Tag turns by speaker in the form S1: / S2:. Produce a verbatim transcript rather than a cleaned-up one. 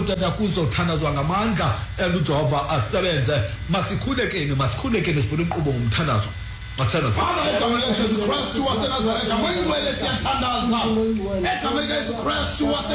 S1: tata kuzothandazwa ngamandla eluJehova asebenze masikhulekeni masikhulekeni sibone inkqubo ngomthandazo
S2: Father, egama likaJesu Kristu waseNazaretha, moyingcwele siyathandaza. Egama likaJesu Kristu wase